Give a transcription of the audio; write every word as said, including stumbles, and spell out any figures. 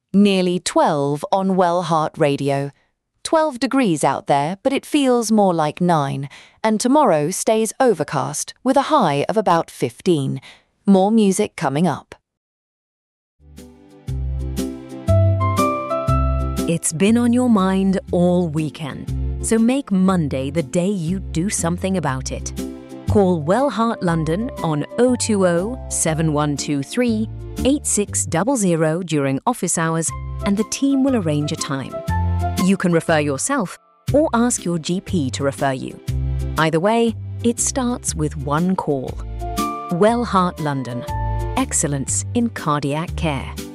Nearly twelve on Well Heart Radio. twelve degrees out there, but it feels more like nine, and tomorrow stays overcast with a high of about fifteen. More music coming up. It's been on your mind all weekend, so make Monday the day you do something about it. Call Well Heart London on oh two oh, seven one two three, eight six zero zero during office hours and the team will arrange a time. You can refer yourself or ask your G P to refer you. Either way, it starts with one call. Well Heart London. Excellence in cardiac care.